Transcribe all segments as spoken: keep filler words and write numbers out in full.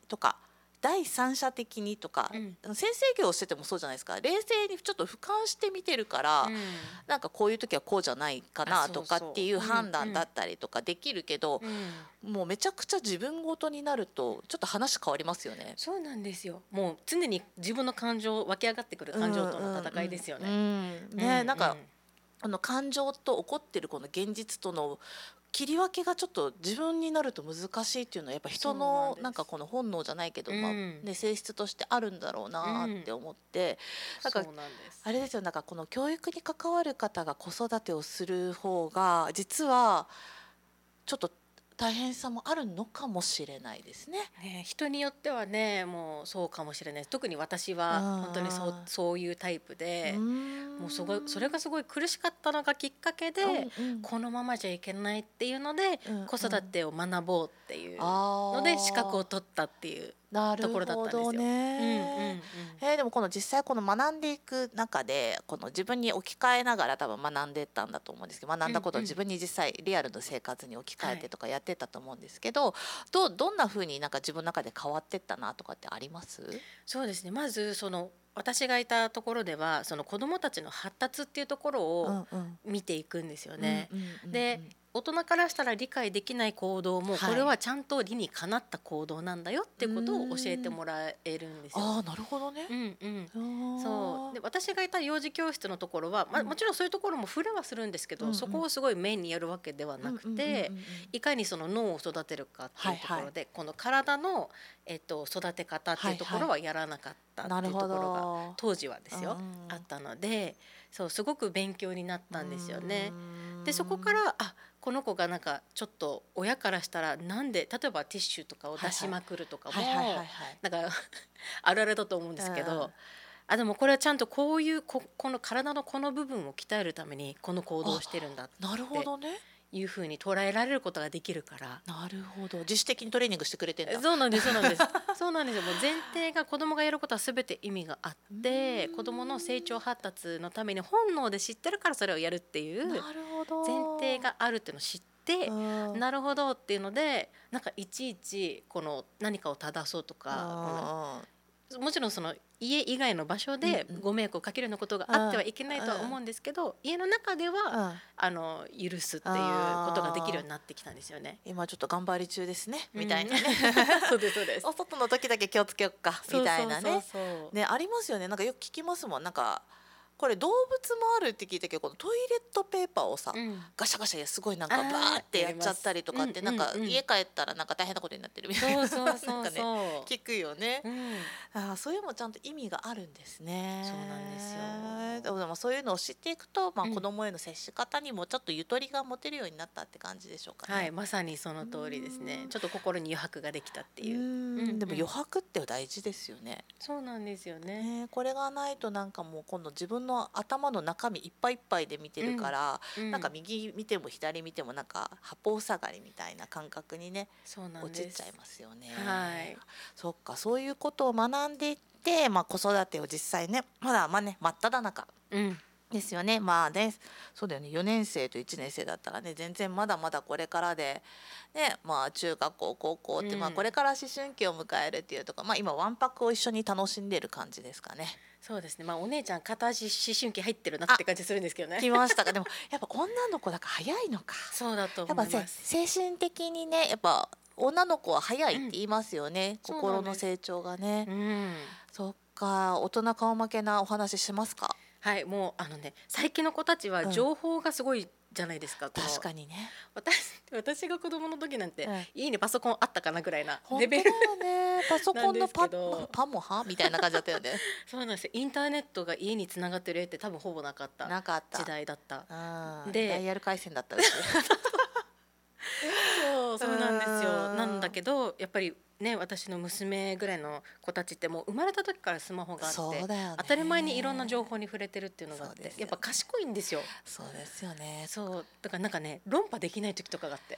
とか第三者的にとか、 うん先生業をしててもそうじゃないですか。冷静にちょっと俯瞰して見てるから、 うんなんかこういう時はこうじゃないかなあとかっていうそうそう判断だったりとかできるけど、 うんもうめちゃくちゃ自分ごとになるとちょっと話変わりますよね。 そうなんですよ。もう常に自分の感情湧き上がってくる感情との戦いですよね。 うんうんうんうんね、なんかうんあの感情と起こってるこの現実との切り分けがちょっと自分になると難しいっていうのはやっぱ人そうなんですのなんかこの本能じゃないけど、まあうんね、性質としてあるんだろうなって思って、なんかそうなんですあれですよ、なんかこの教育に関わる方が子育てをする方が実はちょっと大変さもあるのかもしれないですね。 ね、人によってはねもうそうかもしれない。特に私は本当にそう、 うんそういうタイプうで、 んもうそごそれがすごい苦しかったのがきっかけで、 うんうんこのままじゃいけないっていうので、 うんうん子育てを学ぼうっていうので資格をあー取ったっていうなるところだったんですよ。 ほどうんうんね。えーでもこの実際この学んでいく中でこの自分に置き換えながら多分学んでったんだと思うんですけど、学んだことを自分に実際リアルの生活に置き換えてとかやってたと思うんですけど、どうどんな風になんか自分の中で変わってったなとかってあります？ そうですね。まずその私がいたところではその子どもたちの発達っていうところうをんうん見ていくんですよね。 うんうんうんうんで大人からしたら理解できない行動もはいこれはちゃんと理にかなった行動なんだよっていうことを教えてもらえるんですよ。 ああなるほどね。 うんうんあーそうで私がいた幼児教室のところは、まあ、 うんもちろんそういうところも触れはするんですけど、 うんうんそこをすごいメインにやるわけではなくて、 うんうんうんうんうんいかにその脳を育てるかっていうところで、この体の、えっと、育て方っていうところはやらなかったっていうところが、 なるほど当時はですよ、 うんうんあったので、そうすごく勉強になったんですよね。 うーんでそこからあこの子がなんかちょっと親からしたらなんで例えばティッシュとかを出しまくるとかもはいはいはいはいなんかあるあるだと思うんですけうんうんど、あでもこれはちゃんとこういうここの体のこの部分を鍛えるためにこの行動をしてるんだっなるほどね。 ていうふうに捉えられることができるから。 なるほど。自主的にトレーニングしてくれてんだ。 そうなんですそうなんですそうなんですよ。もう前提が子供がやることは全て意味があってうーん子供の成長発達のために本能で知ってるからそれをやるっていうなるほど。 前提があるっていうのを知ってうんなるほどっていうのでなんかいちいちこの何かを正そうとかこのもちろんその家以外の場所でうんうんご迷惑をかけるようなことがあってはいけないとは思うんですけど、家の中ではうんあの許すっていうことができるようになってきたんですよね。 今ちょっと頑張り中ですね、 うんみたいなね。 そうですそうです。 お外の時だけ気をつけよっかみたいなね。 そうそうそうそうね、ありますよね。なんかよく聞きますもん。なんかこれ動物もあるって聞いたけど、このトイレットペーパーをさ、 うんガシャガシャすごいなんかあーバーってやっちゃったりとかって、なんかやりますうんうんうん家帰ったらなんか大変なことになってるみたいな。 そうそうそうなんかねそう。 聞くよね。 うんああ、そういうのもちゃんと意味があるんですね。 そうなんですよでもでもそういうのを知っていくと、まあ、 うん子供への接し方にもちょっとゆとりが持てるようになったって感じでしょうかね。 はいまさにその通りですね。ちょっと心に余白ができたってういう。うんん、でもうん余白って大事ですよね。 そうなんですよね。 ね、これがないとなんかもう今度自分の頭の中身いっぱいいっぱいで見てるから、 うんなんか右見ても左見てもなんか八方塞がりみたいな感覚にねそうなん落ですちちゃいますよね。 はいそっか、そういうことを学んでいって、まあ、子育てを実際ねまだまあね真っ只中うんですよね。まあね、そうだよね。よねん生といちねん生だったらね、全然まだまだこれからで、ね、まあ中学校高校って、 うんまあこれから思春期を迎えるっていうとか、まあ今わんぱくを一緒に楽しんでる感じですかね。 そうですね。まあお姉ちゃん片足思春期入ってるなって感じするんですけどね。 来ましたか。でもやっぱ女の子だから早いのか。 そうだとやっぱ思います。 せ精神的にね、やっぱ女の子は早いって言いますよね。 うん心の成長がね。 うんそっか、大人顔負けなお話しますか。 はいもうあのね最近の子たちはうん情報がすごいじゃないですか。この確かにね。 私私が子供の時なんて、 うん家にパソコンあったかなぐらいな本レベル。 当だよね。パソコンのパなんですけどパモハみたいな感じだったよね。 そうなんですよ。インターネットが家につながってる絵って多分ほぼなかったなかった時代だった。 うん、 でダイヤル回線だったうち。 そうそうなんですよ。 うんなんだけどやっぱりね私の娘ぐらいの子たちってもう生まれた時からスマホがあってそうだよね。 当たり前にいろんな情報に触れてるっていうのがあって、 そうですよねやっぱ賢いんですよ。 そうですよね。 そうだからなんかね論破できない時とかがあって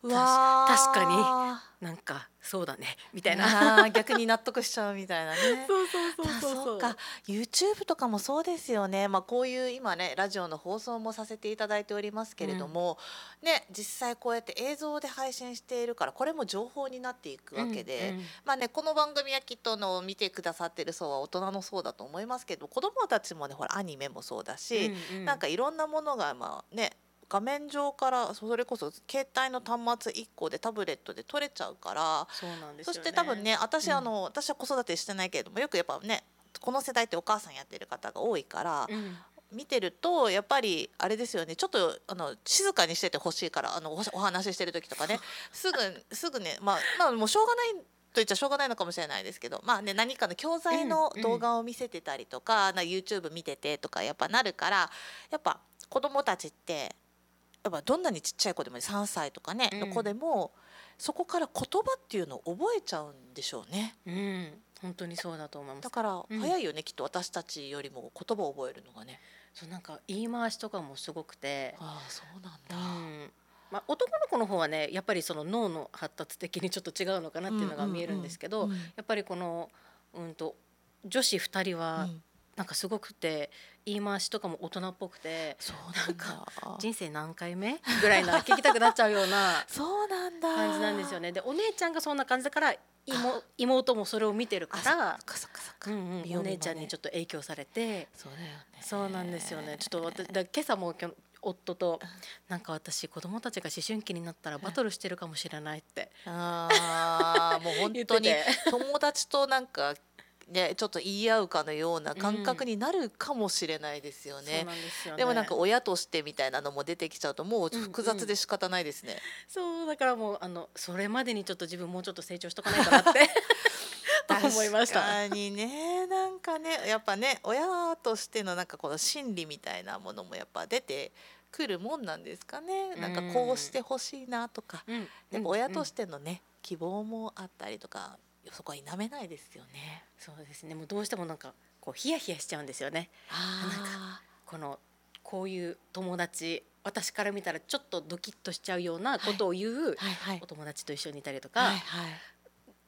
うわ確かになんかそうだねみたいな逆に納得しちゃうみたいなねそうそうそうそうそうそうか YouTube とかもそうですよね、まあ、こういう今ねラジオの放送もさせていただいておりますけれども、うん、ね実際こうやって映像で配信しているからこれも情報になっていくわけで、うんうん、まあねこの番組はきっとの見てくださってる層は大人の層だと思いますけど子どもたちもねほらアニメもそうだし、うんうん、なんかいろんなものがまあね画面上からそれこそ携帯の端末いっこでタブレットで撮れちゃうからそうなんですよね。 そして多分ね私、うん、あの私は子育てしてないけれどもよくやっぱねこの世代ってお母さんやってる方が多いから、うん、見てるとやっぱりあれですよねちょっとあの静かにしててほしいからあの お, お話ししてる時とかねすぐすぐね、まあ、まあもうしょうがないと言っちゃしょうがないのかもしれないですけど、まあね、何かの教材の動画を見せてたりとか、うんうん、な YouTube 見ててとかやっぱなるからやっぱ子供たちってやっぱどんなにちっちゃい子でもさんさいとかね、うん、の子でもそこから言葉っていうのを覚えちゃうんでしょうね。 うん、本当にそうだと思います。 だから早いよね、うん、きっと私たちよりも言葉を覚えるのがね。 そうなんか言い回しとかもすごくて。 ああそうなんだ。 うんまあ、男の子の方はねやっぱりその脳の発達的にちょっと違うのかなっていうのが見えるんですけど、うんうんうん、やっぱりこの、うんと、女子ふたりは、うんなんかすごくて言い回しとかも大人っぽくてそうなんだなんか人生何回目ぐらいな聞きたくなっちゃうようなそうなんだ感じなんですよね。でお姉ちゃんがそんな感じだから妹, 妹もそれを見てるからお姉ちゃんにちょっと影響されてそうだよねそうなんですよね。ちょっとだ今朝も夫となんか私子供たちが思春期になったらバトルしてるかもしれないってあもう本当に友達となんかね、ちょっと言い合うかのような感覚になるかもしれないですよね。うん、そうなんですよね。でもなんか親としてみたいなのも出てきちゃうともう複雑で仕方ないですね。 うんうん、そうだからもうあのそれまでにちょっと自分もうちょっと成長しとかないかなって思いました。 確かにねなんかねやっぱね親としてのなんかこの心理みたいなものもやっぱ出てくるもんなんですかね。なんかこうしてほしいなとか、うん、やっぱ親としてのね希望もあったりとか。そこは否めないですよね。 そうですね。もうどうしてもなんかこうヒヤヒヤしちゃうんですよね。あなんかこのこういう友達私から見たらちょっとドキッとしちゃうようなことを言う、はいはいはい、お友達と一緒にいたりとか、はいはい、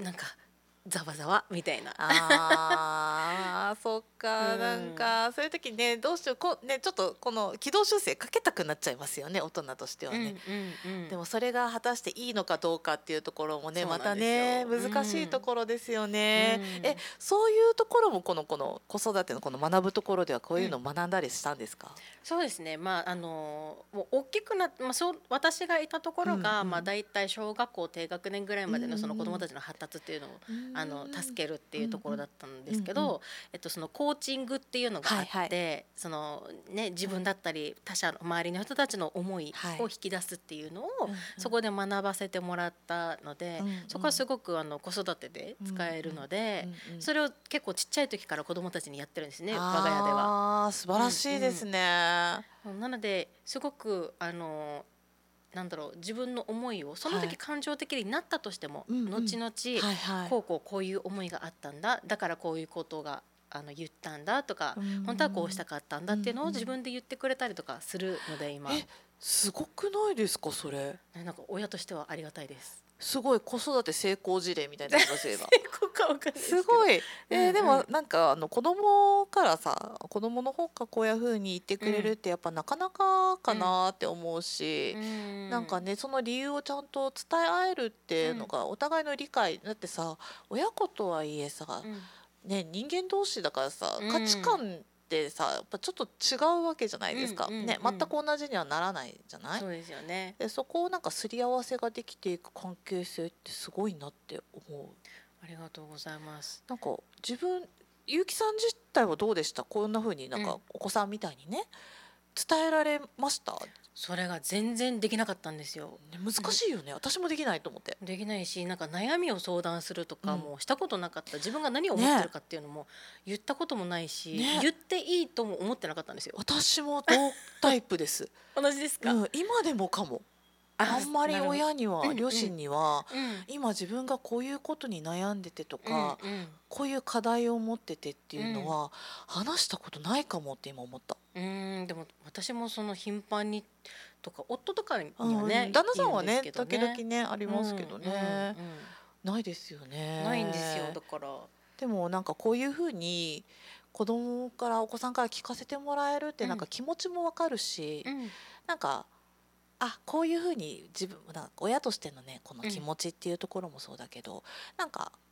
なんかざわざわみたいな。 あそっか、うん、なんかそういう時ねどうしようこ、ね、ちょっとこの軌道修正かけたくなっちゃいますよね大人としてはね、うんうんうん、でもそれが果たしていいのかどうかっていうところもねまたね難しいところですよね、うん、えそういうところもこのこの子育てのこの学ぶところではこういうのを学んだりしたんですか？うん、 そうですね、まああのもう大きくな、まあ、そう私がいたところが、うんうんまあ、大体小学校低学年ぐらいまでのその子どもたちの発達っていうのを、うん、あの助けるっていうところだったんですけど、うんうんえっと、そのコーチングっていうのがあって、はいはい、そのね、自分だったり他者の周りの人たちの思いを引き出すっていうのを、はい、そこで学ばせてもらったので、うんうん、そこはすごくあの子育てで使えるので、うんうん、それを結構ちっちゃい時から子どもたちにやってるんですね、我が家では。 あ素晴らしいですね、 うんうん、なのですごくあのなんだろう自分の思いをその時感情的になったとしても、はい、後々、はいはい、こうこうこういう思いがあったんだだからこういうことがあの言ったんだとか本当はこうしたかったんだっていうのを自分で言ってくれたりとかするので今。 えすごくないですかそれ？ なんか親としてはありがたいです。 すごい子育て成功事例みたいな話で成功か分かんないですけどすごい、えーうんうん、でもなんかあの子供からさ子供の方がこういう風に言ってくれるってやっぱなかなかかなって思うし、うん、なんかねその理由をちゃんと伝え合えるっていうのがお互いの理解だってさ親子とはいえさ、うんね、人間同士だからさ価値観ってさやっぱちょっと違うわけじゃないですか、うんうんうん、ね、全く同じにはならないじゃない？ そうですよね。 でそこをなんかすり合わせができていく関係性ってすごいなって思う。 ありがとうございます。 なんか自分結城さん自体はどうでした？こんな風になんかお子さんみたいにね、うん、伝えられました？ それが全然できなかったんですよ。 難しいよね、うん、私もできないと思って。 できないしなんか悩みを相談するとかもしたことなかった、うん、自分が何を思ってるかっていうのも言ったこともないし、ね、言っていいとも思ってなかったんですよ。 私も同タイプです同じですか？ うん、今でもかも。あんまり親には、うん、両親には、うん、今自分がこういうことに悩んでてとか、うんうん、こういう課題を持っててっていうのは、うん、話したことないかもって今思った。 うんでも私もその頻繁にとか夫とかにはうん、 ね旦那さんは言うんねですけどね。 時々ねありますけどうんね、 うんないですようん、ないんですよ。 ね。 だから、 でもなんかこういうふうに子供からお子さんから聞かせてもらえるってなんか気持ちもわかるし、 うん、 なんかあこういうふうに自分なんか親としてのねこのうん、 気持ちっていうところもそうだけど、なんか